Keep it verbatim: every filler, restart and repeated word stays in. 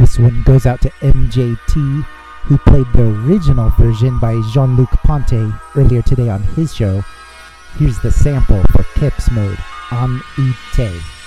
This one goes out to M J T, who played the original version by Jean-Luc Ponty earlier today on his show. Here's the sample for Kips Mode on Ite.